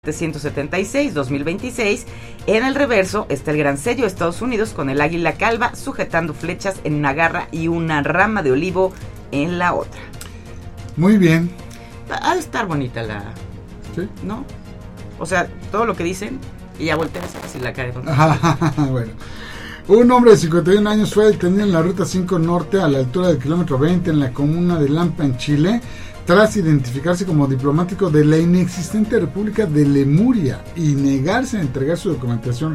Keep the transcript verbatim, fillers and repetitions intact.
setecientos setenta y seis a dos mil veintiséis. En el reverso está el gran sello de Estados Unidos con el águila calva sujetando flechas en una garra y una rama de olivo en la otra. Muy bien. Ha de estar bonita la... ¿Sí? ¿No? O sea, todo lo que dicen y ya volteas así la cara. Bueno. Un hombre de cincuenta y un años fue detenido en la ruta cinco norte a la altura del kilómetro veinte en la comuna de Lampa, en Chile, tras identificarse como diplomático de la inexistente República de Lemuria y negarse a entregar su documentación